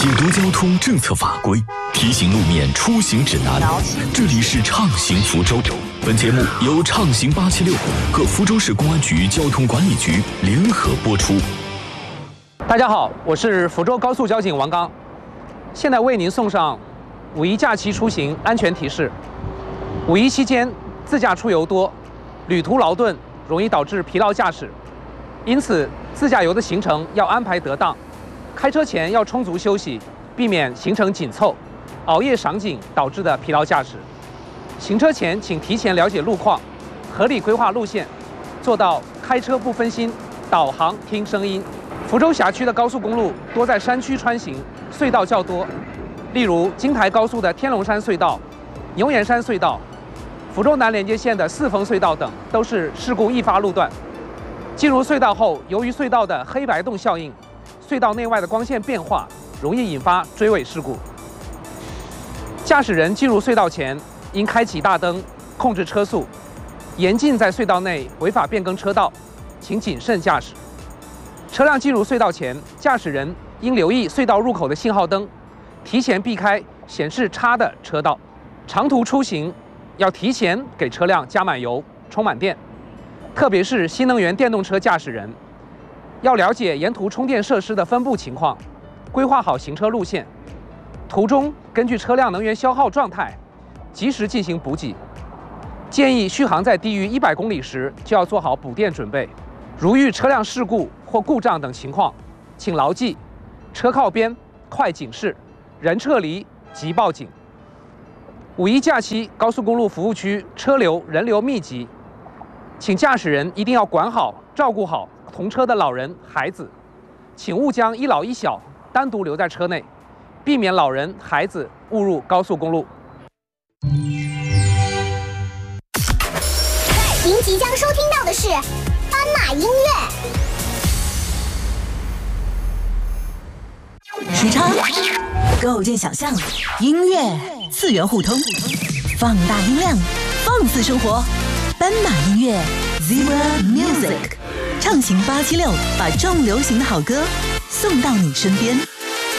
解读交通政策法规，提醒路面出行指南。这里是畅行福州。本节目由畅行876和福州市公安局交通管理局联合播出。 大家好，我是福州高速交警王刚，现在为您送上五一假期出行安全提示。五一期间自驾出游多，旅途劳顿，容易导致疲劳驾驶，因此自驾游的行程要安排得当，开车前要充足休息，避免行程紧凑、熬夜赏景导致的疲劳驾驶。行车前请提前了解路况，合理规划路线，做到开车不分心，导航听声音。福州辖区的高速公路多在山区穿行，隧道较多，例如京台高速的天龙山隧道、牛岩山隧道、福州南连接线的四峰隧道等，都是事故易发路段。进入隧道后，由于隧道的黑白洞效应，隧道内外的光线变化，容易引发追尾事故。驾驶人进入隧道前，应开启大灯，控制车速，严禁在隧道内违法变更车道，请谨慎驾驶。车辆进入隧道前，驾驶人应留意隧道入口的信号灯，提前避开显示叉的车道。长途出行要提前给车辆加满油、充满电，特别是新能源电动车驾驶人，要了解沿途充电设施的分布情况，规划好行车路线，途中根据车辆能源消耗状态，及时进行补给。建议续航在低于100公里时就要做好补电准备。如遇车辆事故或故障等情况，请牢记：车靠边、快警示，人撤离即报警。五一假期高速公路服务区车流人流密集，请驾驶人一定要管好、照顾好同车的老人、孩子，请勿将一老一小单独留在车内，避免老人、孩子误入高速公路。 您即将收听到的是斑马音乐。 时差，构建想象，音乐次元互通，放大音量，放肆生活。斑马音乐 Zebra Music， 畅行876，把重流行的好歌送到你身边。